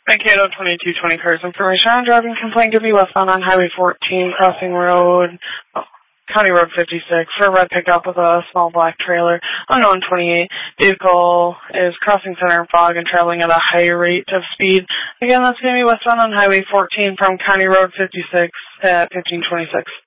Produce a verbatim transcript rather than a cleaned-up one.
Mankato twenty-two twenty cars information on driving complaint. Give me westbound on Highway fourteen, crossing road, oh, County Road fifty-six for a red pickup with a small black trailer. On one twenty-eight, vehicle is crossing center fog and traveling at a high rate of speed. Again, that's going to be westbound on Highway fourteen from County Road fifty-six at fifteen twenty-six.